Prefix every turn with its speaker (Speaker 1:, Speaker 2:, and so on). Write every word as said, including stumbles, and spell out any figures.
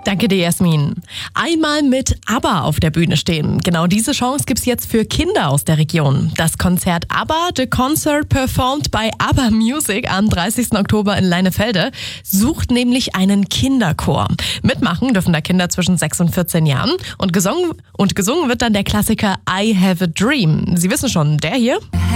Speaker 1: Danke dir, Jasmin. Einmal mit ABBA auf der Bühne stehen. Genau diese Chance gibt's jetzt für Kinder aus der Region. Das Konzert ABBA, The Concert Performed by ABBA Music am dreißigsten Oktober in Leinefelde, sucht nämlich einen Kinderchor. Mitmachen dürfen da Kinder zwischen sechs und vierzehn Jahren und gesungen, und gesungen wird dann der Klassiker I Have a Dream. Sie wissen schon, der hier?